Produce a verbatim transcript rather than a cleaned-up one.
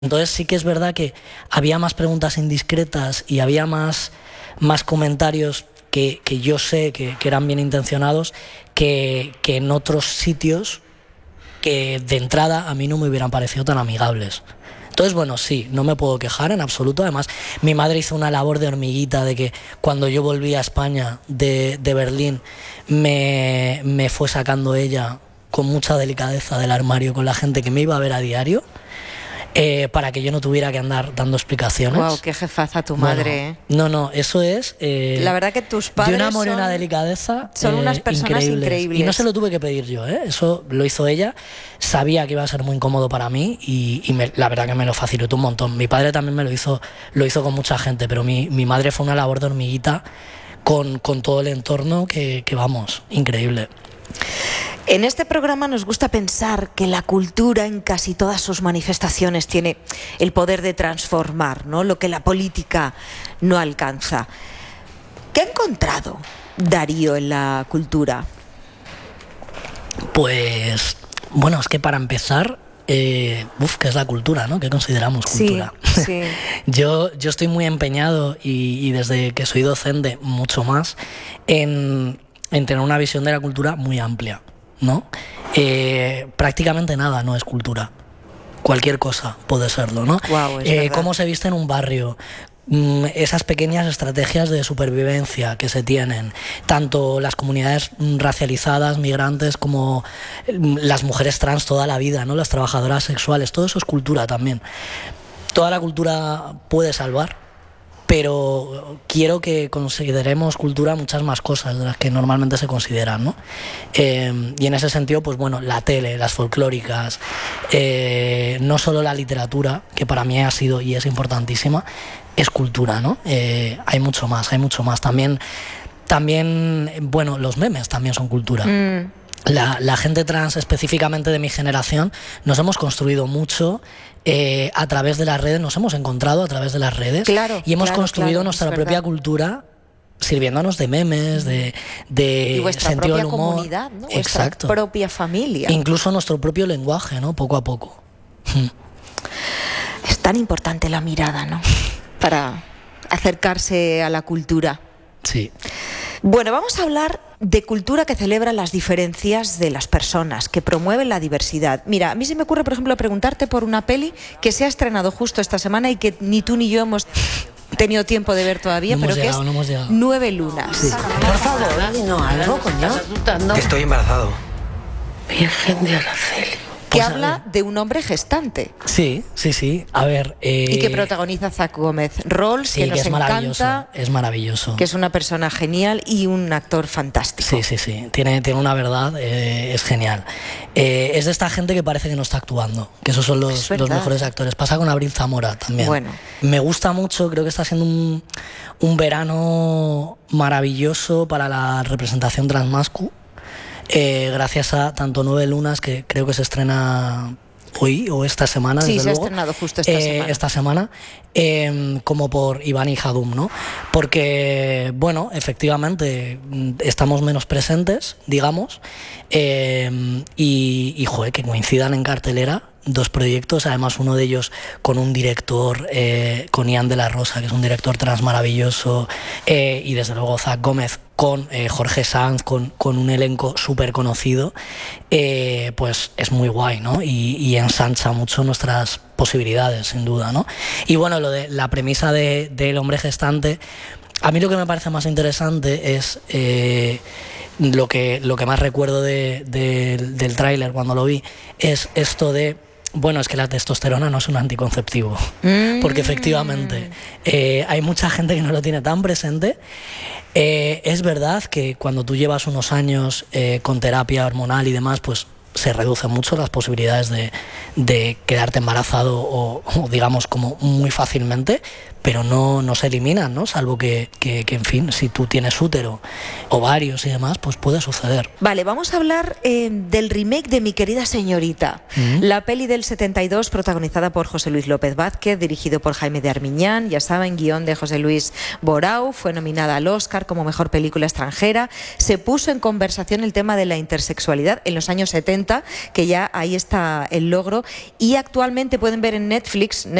Entonces sí que es verdad que había más preguntas indiscretas y había más, más comentarios que, que yo sé que, que eran bien intencionados que, que en otros sitios que de entrada a mí no me hubieran parecido tan amigables. Entonces, bueno, sí, no me puedo quejar en absoluto. Además, mi madre hizo una labor de hormiguita de que cuando yo volví a España de, de Berlín me, me fue sacando ella con mucha delicadeza del armario con la gente que me iba a ver a diario. Eh, para que yo no tuviera que andar dando explicaciones. Wow, qué jefaza tu madre. Bueno, no, no, eso es eh, la verdad que tus padres de un amor y son, una delicadeza son eh, unas personas increíbles. increíbles. Y no se lo tuve que pedir yo, ¿eh? Eso lo hizo ella. Sabía que iba a ser muy incómodo para mí y, y me, la verdad que me lo facilitó un montón. Mi padre también me lo hizo, lo hizo con mucha gente, pero mi, mi madre fue una labor de hormiguita con, con todo el entorno que, que vamos, increíble. En este programa nos gusta pensar que la cultura en casi todas sus manifestaciones tiene el poder de transformar, ¿no?, lo que la política no alcanza. ¿Qué ha encontrado Darío en la cultura? Pues, bueno, es que para empezar, eh, uf, ¿qué es la cultura, no? ¿Qué consideramos cultura? Sí, sí. yo, yo estoy muy empeñado y, y desde que soy docente mucho más en, en tener una visión de la cultura muy amplia, ¿no? Eh, prácticamente nada no es cultura. Cualquier cosa puede serlo, ¿no? Wow, es eh, cómo se viste en un barrio, mm, esas pequeñas estrategias de supervivencia que se tienen, tanto las comunidades racializadas, migrantes, como las mujeres trans toda la vida, ¿no? Las trabajadoras sexuales, todo eso es cultura también. Toda la cultura puede salvar, pero quiero que consideremos cultura muchas más cosas de las que normalmente se consideran, ¿no? Eh, y en ese sentido, pues bueno, la tele, las folclóricas, eh, no solo la literatura, que para mí ha sido y es importantísima, es cultura, ¿no? Eh, hay mucho más, hay mucho más. También, también, bueno, los memes también son cultura. Mm. La, la gente trans, específicamente de mi generación, nos hemos construido mucho eh, a través de las redes, nos hemos encontrado a través de las redes, claro, y hemos claro, construido claro, nuestra propia cultura sirviéndonos de memes, de, de y vuestra sentido propia del humor. comunidad, ¿no? Exacto. Vuestra propia familia. Incluso nuestro propio lenguaje, ¿no? Poco a poco. Es tan importante la mirada, ¿no? Para acercarse a la cultura. Sí. Bueno, vamos a hablar de cultura que celebra las diferencias de las personas, que promueve la diversidad. Mira, a mí se me ocurre, por ejemplo, preguntarte por una peli que se ha estrenado justo esta semana y que ni tú ni yo hemos tenido tiempo de ver todavía, no pero que llegado, es no Nueve Lunas. Sí. Por favor, no, algo, coño. Estoy embarazado. Virgen de Araceli. Que Pues habla de un hombre gestante. Sí, sí, sí. A ver... Eh... Y que protagoniza Zac Gómez. Rolls, sí, que nos que es encanta. Maravilloso, es maravilloso. Que es una persona genial y un actor fantástico. Sí, sí, sí. Tiene, tiene una verdad, eh, es genial. Eh, es de esta gente que parece que no está actuando. Que esos son los, los mejores actores. Pasa con Abril Zamora también. Bueno. Me gusta mucho, creo que está siendo un, un verano maravilloso para la representación transmascu. Eh, gracias a tanto Nueve Lunas, que creo que se estrena hoy o esta semana, sí, desde se luego, ha estrenado justo esta eh, semana, esta semana eh, como por Iván y Hadum, ¿no? Porque, bueno, efectivamente estamos menos presentes, digamos, eh, y, y joder, que coincidan en cartelera dos proyectos, además uno de ellos con un director, eh, con Ian de la Rosa, que es un director trans maravilloso, eh, y desde luego Zac Gómez con eh, Jorge Sanz, con, con un elenco súper conocido, eh, pues es muy guay, ¿no? Y, y ensancha mucho nuestras posibilidades, sin duda, ¿no? Y bueno, lo de la premisa de, del hombre gestante, a mí lo que me parece más interesante es... Eh, lo que, lo que más recuerdo de, de, del tráiler cuando lo vi es esto de... Bueno, es que la testosterona no es un anticonceptivo, mm. porque efectivamente eh, hay mucha gente que no lo tiene tan presente. Eh, es verdad que cuando tú llevas unos años eh, con terapia hormonal y demás, pues se reducen mucho las posibilidades de, de quedarte embarazado o, o digamos como muy fácilmente, pero no, no se eliminan, ¿no? Salvo que, que, que, en fin, si tú tienes útero, ovarios y demás, pues puede suceder. Vale, vamos a hablar eh, del remake de Mi querida señorita, mm-hmm. la peli del setenta y dos protagonizada por José Luis López Vázquez, dirigido por Jaime de Armiñán, ya saben, guión de José Luis Borau, fue nominada al Oscar como mejor película extranjera. Se puso en conversación el tema de la intersexualidad en los años setenta cuenta que ya ahí está el logro. Y actualmente pueden ver en Netflix